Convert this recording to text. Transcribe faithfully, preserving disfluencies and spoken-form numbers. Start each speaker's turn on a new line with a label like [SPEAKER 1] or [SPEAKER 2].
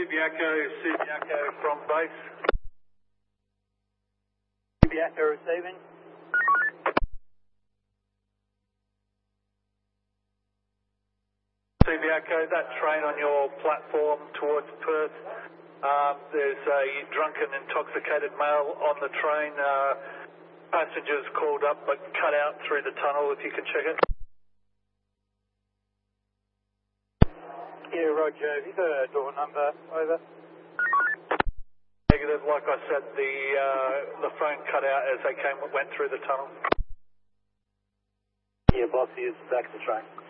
[SPEAKER 1] Subiaco, Subiaco from base.
[SPEAKER 2] Subiaco receiving.
[SPEAKER 1] Subiaco, that train on your platform towards Perth, um, there's a drunken, intoxicated male on the train. Uh, passengers called up but cut out through the tunnel, if you can check it.
[SPEAKER 2] Yeah, Roger. Have you got a door number? Over.
[SPEAKER 1] Negative. Like I said, the uh, the phone cut out as they came went through the tunnel.
[SPEAKER 2] Yeah, boss is back to train.